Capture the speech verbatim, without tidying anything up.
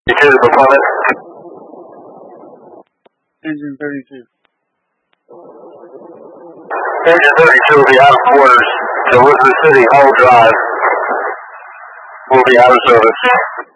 You two, McCormick. Engine thirty-two. Engine thirty-two will be out of quarters. So Elizabeth City, Hall Drive will be out of service.